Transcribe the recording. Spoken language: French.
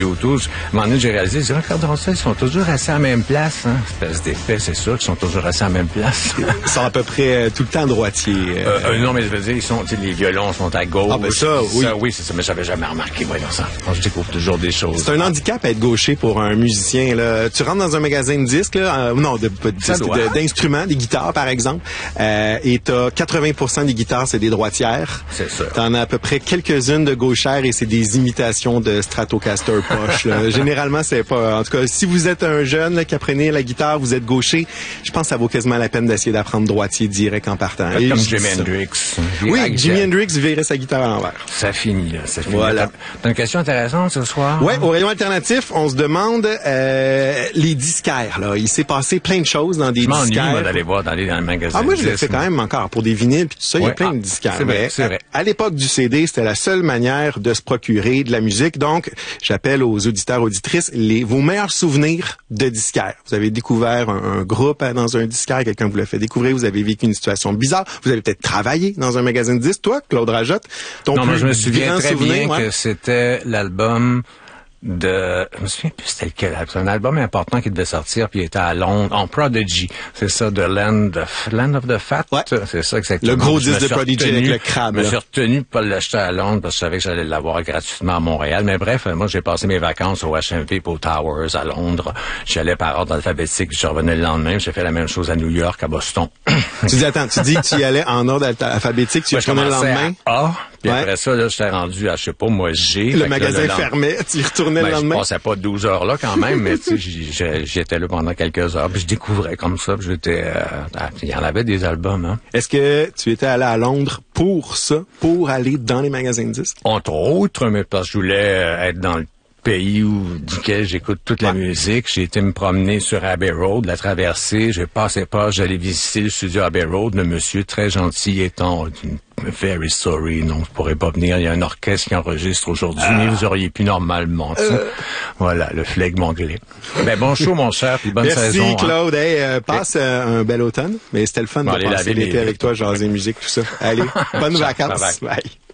autour. À un moment donné, j'ai réalisé, je dis, regardons ça, ils sont toujours assis à la même place. Hein. Espèce d'épais, c'est sûr qu'ils sont toujours assis à la même place. Ils sont à peu près tout le temps droitiers. Non, mais je veux dire, les violons sont à gauche. Ah, ben ça, oui. Oui, c'est ça, mais j'avais jamais remarqué. Voyons ça. Je découvre toujours des choses. C'est un handicap être gaucher pour un musicien. Là. Tu rentres dans un magasin de disques, là, d'instruments, des guitares, par exemple, et t'as 80% des guitares, c'est des droitières. C'est ça. T'en as à peu près quelques-unes de gauchères et c'est des imitations de Stratocaster poche. Généralement, c'est pas... En tout cas, si vous êtes un jeune là, qui apprenez la guitare, vous êtes gaucher, je pense que ça vaut quasiment la peine d'essayer d'apprendre droitier direct en partant. Comme Jimi Hendrix. Oui, Jimi Hendrix virait sa guitare à l'envers. Ça finit, là. Ça finit. Voilà. T'as une question intéressante ce soir? Ouais, au rayon alternatif, on se demande les disquaires. Là, il s'est passé plein de choses dans des disquaires. Je m'ennuie, moi, d'aller voir dans les magasins. Ah, moi, je le fais quand même encore pour des vinyles puis tout ça. Il y a plein de disquaires. C'est vrai. À l'époque du CD, c'était la seule manière de se procurer de la musique. Donc, j'appelle aux auditeurs, auditrices, vos meilleurs souvenirs de disquaires. Vous avez découvert un groupe dans un disquaire, quelqu'un vous l'a fait découvrir, vous avez vécu une situation bizarre, vous avez peut-être travaillé dans un magasin de disques. Toi, Claude Rajotte, moi, je me souviens très bien ouais? que c'était l'album je me souviens plus c'était lequel. C'est un album important qui devait sortir, puis il était à Londres, en Prodigy. C'est ça, de Land of the Fat. Ouais. C'est ça exactement. Le gros disque de Prodigy avec le crabe. Je me suis retenu pour pas l'acheter à Londres parce que je savais que j'allais l'avoir gratuitement à Montréal. Mais bref, moi, j'ai passé mes vacances au HMV pour Towers à Londres. J'allais par ordre alphabétique, puis je revenais le lendemain. J'ai fait la même chose à New York, à Boston. Tu dis que tu y allais en ordre alphabétique, tu y retournais le lendemain? A, puis après ça, là, j'étais rendu à, je sais pas, moi, G. Le magasin fermait, tu y retournais le lendemain? Je passais pas 12 heures là quand même, mais tu sais, j'étais là pendant quelques heures, puis je découvrais comme ça, puis il y en avait des albums, hein. Est-ce que tu étais allé à Londres pour ça, pour aller dans les magasins de disques? Entre autres, mais parce que je voulais être dans le pays duquel j'écoute toute la musique. J'ai été me promener sur Abbey Road, la traversée. Je passais pas, j'allais visiter le studio Abbey Road. Le monsieur, très gentil, étant very sorry, non, je pourrais pas venir. Il y a un orchestre qui enregistre aujourd'hui, mais vous auriez pu normalement. Voilà, le flegme anglais. Ben, bon show, mon cher, puis bonne saison. Merci, Claude. Hey, passe un bel automne. Mais c'était le fun de passer l'été avec toi, jaser musique, tout ça. Allez, bonnes vacances. Bye.